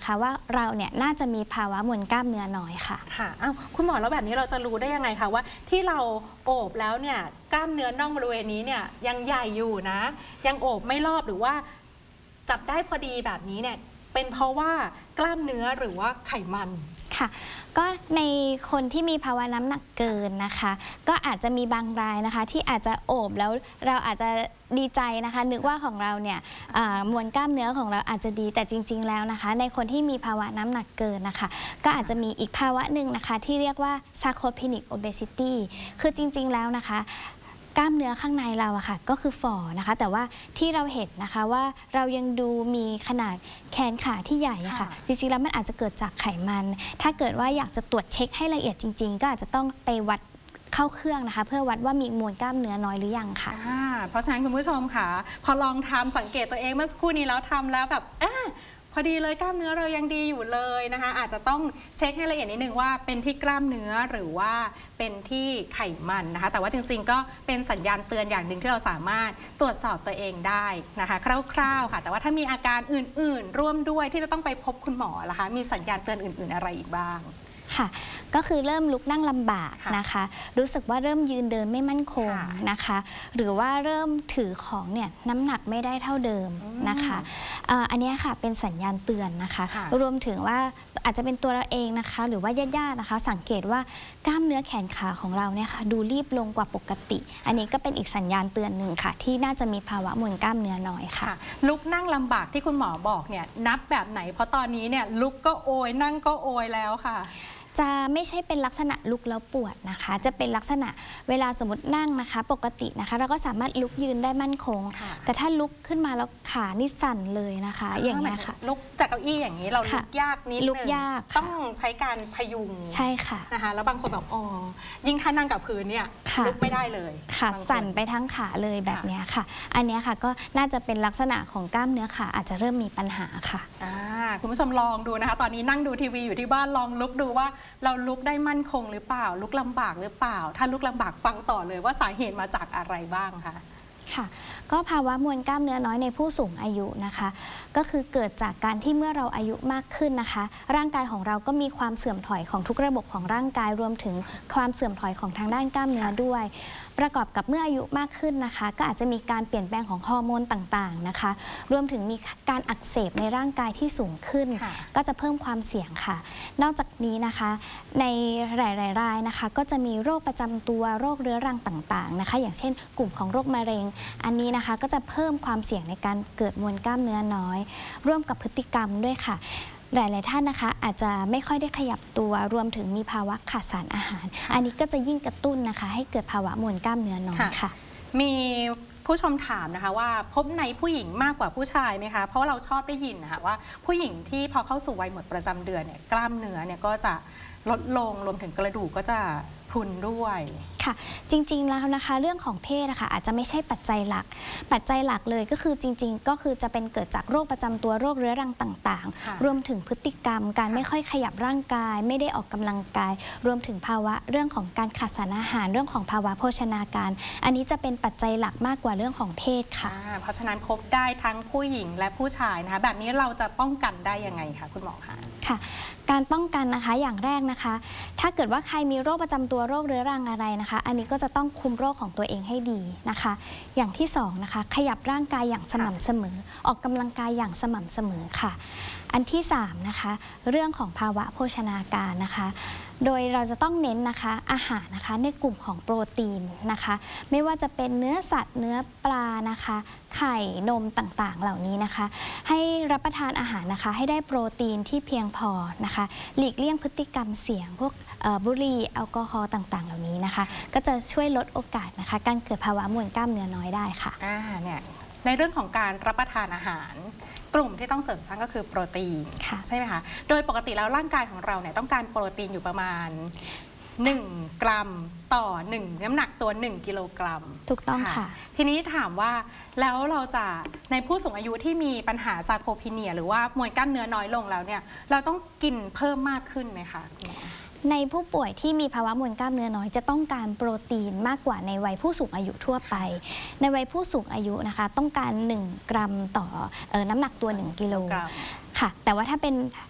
นะคะว่าเราเนี่ยน่าจะมีภาวะมวลกล้ามเนื้อน้อยค่ะค่ะอ้าวคุณหมอแล้วแบบนี้เราจะรู้ได้ยังไงคะว่าที่เราโอบแล้วเนี่ยกล้ามเนื้อน่องบริเวณนี้เนี่ยยังใหญ่อยู่นะยังโอบไม่รอบหรือว่าจับได้พอดีแบบนี้เนี่ยเป็นเพราะว่ากล้ามเนื้อหรือว่าไขมันค่ะก็ในคนที่มีภาวะน้ำหนักเกินนะคะก็อาจจะมีบางรายนะคะที่อาจจะโอบแล้วเราอาจจะดีใจนะคะนึกว่าของเราเนี่ยมวลกล้ามเนื้อของเราอาจจะดีแต่จริงๆแล้วนะคะในคนที่มีภาวะน้ำหนักเกินนะคะก็อาจจะมีอีกภาวะหนึ่งนะคะที่เรียกว่า sarcopenic obesity คือจริงๆแล้วนะคะกล้ามเนื้อข้างในเราอะค่ะก็คือฝ่อนะคะแต่ว่าที่เราเห็นนะคะว่าเรายังดูมีขนาดแขนขาที่ใหญ่อะค่ะจริงๆแล้วมันอาจจะเกิดจากไขมันถ้าเกิดว่าอยากจะตรวจเช็คให้ละเอียดจริงๆก็อาจจะต้องไปวัดเข้าเครื่องนะคะเพื่อวัดว่ามีมวลกล้ามเนื้อน้อยหรือยังค่ะเพราะฉะนั้นคุณผู้ชมค่ะพอลองทำสังเกตตัวเองเมื่อสักครู่นี้แล้วทำแล้วแบบพอดีเลยกล้ามเนื้อเรายังดีอยู่เลยนะคะอาจจะต้องเช็คให้ละเอียดนิดนึงว่าเป็นที่กล้ามเนื้อหรือว่าเป็นที่ไขมันนะคะแต่ว่าจริงๆก็เป็นสัญญาณเตือนอย่างหนึ่งที่เราสามารถตรวจสอบตัวเองได้นะคะคร่าวๆค่ะแต่ว่าถ้ามีอาการอื่นๆร่วมด้วยที่จะต้องไปพบคุณหมอล่ะคะมีสัญญาณเตือนอื่นๆอะไรอีกบ้างค่ะก็คือเริ่มลุกนั่งลำบากนะคะรู้สึกว่าเริ่มยืนเดินไม่มั่นคงนะคะหรือว่าเริ่มถือของเนี่ยน้ำหนักไม่ได้เท่าเดิมนะคะอันนี้ค่ะเป็นสัญญาณเตือนนะคะรวมถึงว่าอาจจะเป็นตัวเราเองนะคะหรือว่าญาติๆนะคะสังเกตว่ากล้ามเนื้อแขนขาของเราเนี่ยค่ะดูรีบลงกว่าปกติอันนี้ก็เป็นอีกสัญญาณเตือนหนึ่งค่ะที่น่าจะมีภาวะมวลกล้ามเนื้อน้อยค่ะลุกนั่งลำบากที่คุณหมอบอกเนี่ยนับแบบไหนเพราะตอนนี้เนี่ยลุกก็โอยนั่งก็โอยแล้วค่ะจะไม่ใช่เป็นลักษณะลุกแล้วปวดนะคะจะเป็นลักษณะเวลาสมมตินั่งนะคะปกตินะคะเราก็สามารถลุกยืนได้มั่นคงแต่ถ้าลุกขึ้นมาแล้วขานี่สั่นเลยนะคะอย่างนี้ค่ะลุกจากเก้าอี้อย่างนี้เราลุกยากนิดนึงลุกยากต้องใช้การพยุงใช่ค่ะนะคะแล้วบางคนแบบยิ่งถ้านั่งกับพื้นเนี่ยลุกไม่ได้เลยค่ะสั่นไปทั้งขาเลยแบบนี้ค่ะอันนี้ค่ะก็น่าจะเป็นลักษณะของกล้ามเนื้อขาอาจจะเริ่มมีปัญหาค่ะคุณผู้ชมลองดูนะคะตอนนี้นั่งดูทีวีอยู่ที่บ้านลองลุกดูว่าเราลุกได้มั่นคงหรือเปล่าลุกลำบากหรือเปล่าถ้าลุกลำบากฟังต่อเลยว่าสาเหตุมาจากอะไรบ้างคะค่ะก็ภาวะมวลกล้ามเนื้อน้อยในผู้สูงอายุนะคะก็คือเกิดจากการที่เมื่อเราอายุมากขึ้นนะคะร่างกายของเราก็มีความเสื่อมถอยของทุกระบบของร่างกายรวมถึงความเสื่อมถอยของทางด้านกล้ามเนื้อด้วยประกอบกับเมื่ออายุมากขึ้นนะคะก็อาจจะมีการเปลี่ยนแปลงของฮอร์โมนต่างๆนะคะรวมถึงมีการอักเสบในร่างกายที่สูงขึ้นก็จะเพิ่มความเสี่ยงค่ะนอกจากนี้นะคะในหลายๆรายนะคะก็จะมีโรคประจำตัวโรคเรื้อรังต่างๆนะคะอย่างเช่นกลุ่มของโรคมะเร็งอันนี้นะคะก็จะเพิ่มความเสี่ยงในการเกิดมวลกล้ามเนื้อน้อยร่วมกับพฤติกรรมด้วยค่ะหลายๆท่านนะคะอาจจะไม่ค่อยได้ขยับตัวรวมถึงมีภาวะขาดสารอาหารอันนี้ก็จะยิ่งกระตุ้นนะคะให้เกิดภาวะมวลกล้ามเนื้อน้อยค่ะมีผู้ชมถามนะคะว่าพบในผู้หญิงมากกว่าผู้ชายไหมคะเพราะว่าเราชอบได้ยินนะคะว่าผู้หญิงที่พอเข้าสู่วัยหมดประจำเดือนเนี่ยกล้ามเนื้อเนี่ยก็จะลดลงรวมถึงกระดูกก็จะพรุนด้วยค่ะจริงๆแล้วนะคะเรื่องของเพศนะคะอาจจะไม่ใช่ปัจจัยหลักปัจจัยหลักเลยก็คือจริงๆก็คือจะเป็นเกิดจากโรคประจำตัวโรคเรื้อรังต่างๆรวมถึงพฤติกรรมการไม่ค่อยขยับร่างกายไม่ได้ออกกำลังกายรวมถึงภาวะเรื่องของการขาดสารอาหารเรื่องของภาวะโภชนาการอันนี้จะเป็นปัจจัยหลักมากกว่าเรื่องของเพศค่ะเพราะฉะนั้นพบได้ทั้งผู้หญิงและผู้ชายนะคะแบบนี้เราจะป้องกันได้ยังไงคะคุณหมอคะค่ะการป้องกันนะคะอย่างแรกนะคะถ้าเกิดว่าใครมีโรคประจำตัวโรคเรื้อรังอะไรนะคะอันนี้ก็จะต้องคุมโรคของตัวเองให้ดีนะคะอย่างที่2นะคะขยับร่างกายอย่างสม่ำเสมอออกกำลังกายอย่างสม่ำเสมอค่ะอันที่3นะคะเรื่องของภาวะโภชนาการนะคะโดยเราจะต้องเน้นนะคะอาหารนะคะในกลุ่มของโปรตีนนะคะไม่ว่าจะเป็นเนื้อสัตว์เนื้อปลานะคะไข่นมต่างๆเหล่านี้นะคะให้รับประทานอาหารนะคะให้ได้โปรตีนที่เพียงพอนะคะหลีกเลี่ยงพฤติกรรมเสี่ยงพวกบุหรี่แอลกอฮอล์ต่างๆเหล่านี้นะคะก็จะช่วยลดโอกาสนะคะการเกิดภาวะมวลกล้ามเนื้อน้อยได้ค่ะเนี่ยในเรื่องของการรับประทานอาหารกลุ่มที่ต้องเสริมสร้างก็คือโปรตีนใช่ไหมคะโดยปกติแล้วร่างกายของเราเนี่ยต้องการโปรตีนอยู่ประมาณ1 กรัมต่อ1น้ำหนักตัว1 กิโลกรัมถูกต้องค่ะทีนี้ถามว่าแล้วเราจะในผู้สูงอายุที่มีปัญหาซาร์โคพีเนียหรือว่ามวลกล้ามเนื้อน้อยลงแล้วเนี่ยเราต้องกินเพิ่มมากขึ้นไหมคะในผู้ป่วยที่มีภาวะมวลกล้ามเนื้อน้อยจะต้องการโปรตีนมากกว่าในวัยผู้สูงอายุทั่วไปในวัยผู้สูงอายุนะคะต้องการ1 กรัมต่อน้ำหนักตัว1 กิโลค่ะแต่ว่าถ้าเป็น